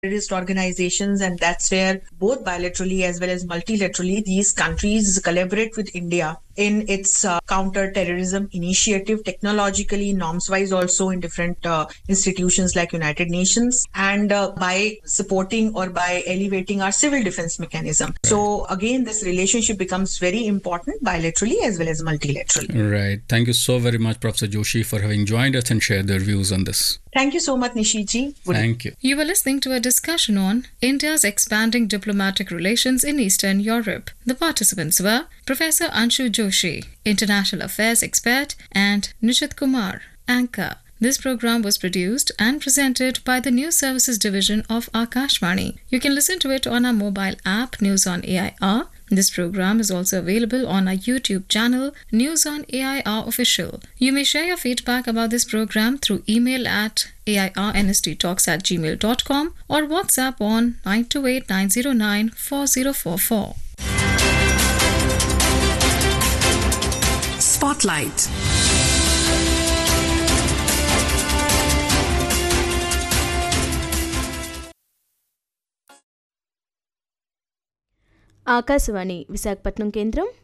terrorist organizations, and that's where both bilaterally as well as multilaterally these countries collaborate with India in its counter-terrorism initiative, technologically, norms-wise, also in different institutions like United Nations, and by supporting or by elevating our civil defense mechanism. So again, this relationship becomes very important bilaterally as well as multilaterally. Right. Thank you so very much, Professor Joshi, for having joined us and shared their views on this. Thank you so much, Nishiji. Thank you. You were listening to a discussion on India's expanding diplomatic relations in Eastern Europe. The participants were Professor Anshu Joshi, International Affairs expert, and Nishit Kumar, anchor. This program was produced and presented by the News Services Division of Akashvani. You can listen to it on our mobile app, News on AIR. This program is also available on our YouTube channel, News on AIR Official. You may share your feedback about this program through email at airnsttalks@gmail.com or WhatsApp on 928-909-4044. Spotlight. Akashvani Visakhapatnam కేంద్రం